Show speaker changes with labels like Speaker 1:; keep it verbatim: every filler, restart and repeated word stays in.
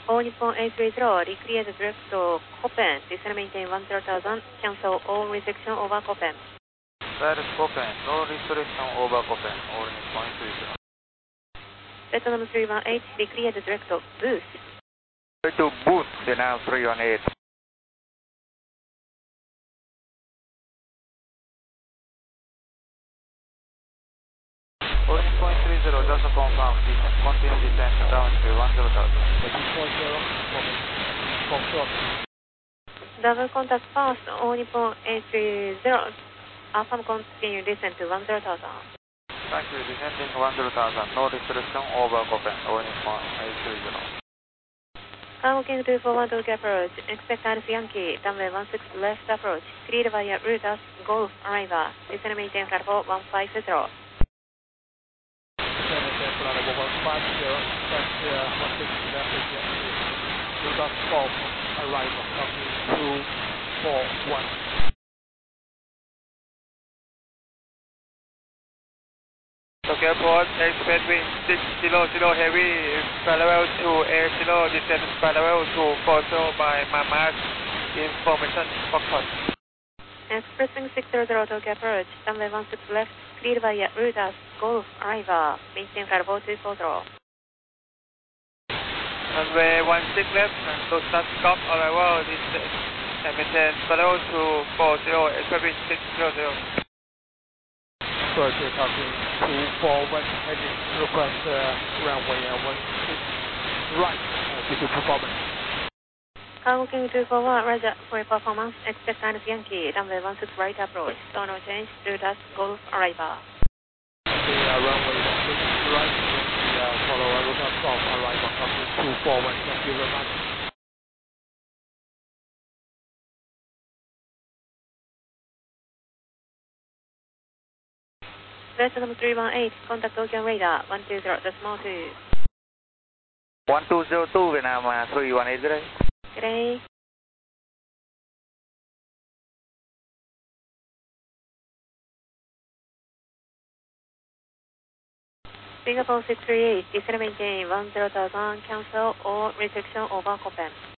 Speaker 1: All Nippon eight three zero, recreate direct to Koppen, descend maintain one zero thousand, cancel all restriction over Koppen.
Speaker 2: Direct Koppen, no restriction over Koppen, all Nippon eight three zero.
Speaker 1: Vietnam three one eight, recreate direct to Boost.
Speaker 2: To Boost, Vietnam three one eight. All Nippon eight three zero, just confirm, continue descent down to one zero thousand.
Speaker 3: four zero, confirm.
Speaker 1: Double contact fast, All Nippon eight three zero, affirm continue descent to one zero thousand.
Speaker 2: Thank you, descending one zero thousand, no restriction over Koppen, All Nippon eight three zero.
Speaker 1: Cargo King two four one Tokyo approach, expect Alpha Yankee, runway one six left approach, cleared via Rutas, Golf, arrival, descend maintain cargo one five zero.
Speaker 3: one five zero, that's uh, one six left again. Rutas Golf, arrival, copy two four one.
Speaker 2: Tokyo Airport, expect wind six zero zero heavy, parallel to air zero, descent parallel to four zero by Mamas, information Foxtrot.
Speaker 1: Expressing six zero zero Tokyo approach, runway one six left, cleared via Rutas, Golf, arrival, maintain cargo two four zero.
Speaker 2: Runway one six left, and to start stop arrival, descent, and maintain parallel to four zero, expect wind six zero zero.
Speaker 3: First, copy two four one, heading request uh, runway uh, one six right, uh, due to performance.
Speaker 1: Cargo King two four one, Roger, for performance, expect Alpha Yankee, runway one six right approach, so no change, Rutas, Golf, arrival.
Speaker 3: The uh, runway one six right, the uh, follow uh, Rutas Golf, arrival, copy two four one, thank you very much.
Speaker 1: Vietnam three one eight, contact Tokyo radar, one two zero, decimal two.
Speaker 2: one two zero two, Vietnam uh, three one eight zero.
Speaker 1: Good day. Singapore six three eight, descend maintain one zero thousand, cancel all restriction over Koppen.